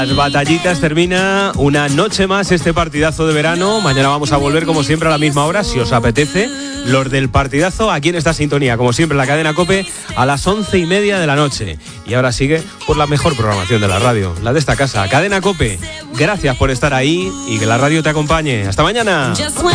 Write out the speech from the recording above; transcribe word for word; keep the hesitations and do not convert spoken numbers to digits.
Las batallitas, termina una noche más este partidazo de verano. Mañana vamos a volver como siempre a la misma hora, si os apetece. Los del partidazo aquí en esta sintonía, como siempre, la cadena COPE a las once y media de la noche. Y ahora sigue por la mejor programación de la radio, la de esta casa, Cadena COPE. Gracias por estar ahí y que la radio te acompañe. Hasta mañana.